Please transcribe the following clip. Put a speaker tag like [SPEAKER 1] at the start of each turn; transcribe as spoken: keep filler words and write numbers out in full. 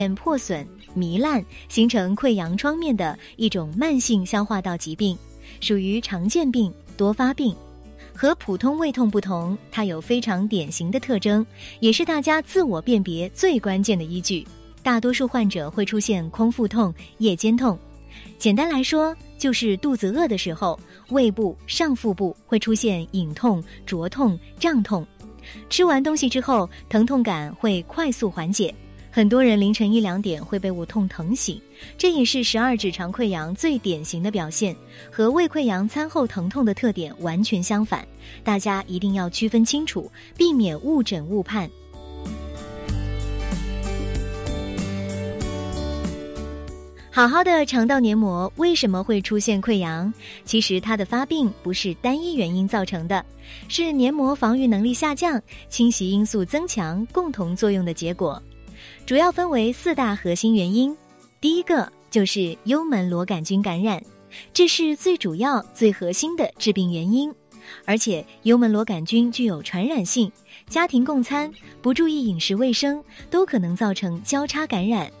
[SPEAKER 1] 破损、糜烂，形成溃疡疮面的一种慢性消化道疾病，属于常见病、多发病。和普通胃痛不同，它有非常典型的特征，也是大家自我辨别最关键的依据。大多数患者会出现空腹痛、夜间痛。简单来说，就是肚子饿的时候，胃部、上腹部会出现隐痛、灼痛、胀痛。吃完东西之后，疼痛感会快速缓解。很多人凌晨一两点会被胃痛疼醒，这也是十二指肠溃疡最典型的表现，和胃溃疡餐后疼痛的特点完全相反。大家一定要区分清楚，避免误诊误判。好好的肠道黏膜为什么会出现溃疡？其实它的发病不是单一原因造成的，是黏膜防御能力下降、侵袭因素增强共同作用的结果。主要分为四大核心原因。第一个就是幽门螺杆菌感染，这是最主要、最核心的致病原因。而且幽门螺杆菌具有传染性，家庭共餐、不注意饮食卫生，都可能造成交叉感染，